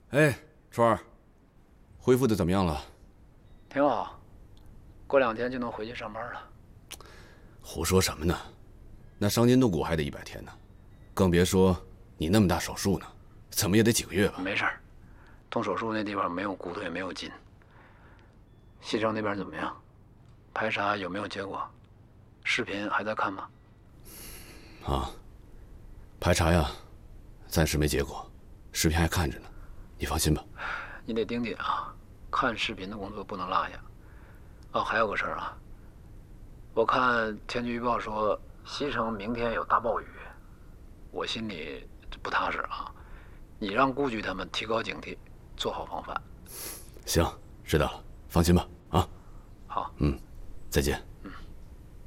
哎，川儿，恢复的怎么样了？ 挺好，过2天就能回去上班了。 胡说什么呢？那伤筋动骨还得100天呢，更别说你那么大手术呢，怎么也得几个月吧？ 没事儿，动手术那地方没有骨头也没有筋。西城那边怎么样？排查有没有结果？视频还在看吗？ 啊，排查呀，暂时没结果，视频还看着呢，你放心吧。 你得盯紧啊，看视频的工作不能落下。哦，还有个事儿啊，我看天气预报说西城明天有大暴雨，我心里不踏实啊。你让顾局他们提高警惕，做好防范。 行，知道了，放心吧。啊， 好， 再见。